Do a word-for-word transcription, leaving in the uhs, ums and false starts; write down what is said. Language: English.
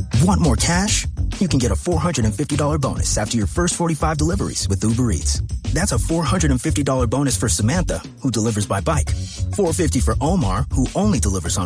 Want more cash? You can get a four hundred fifty dollars bonus after your first forty-five deliveries with Uber Eats. That's a four hundred fifty dollars bonus for Samantha, who delivers by bike. four hundred fifty dollars for Omar, who only delivers on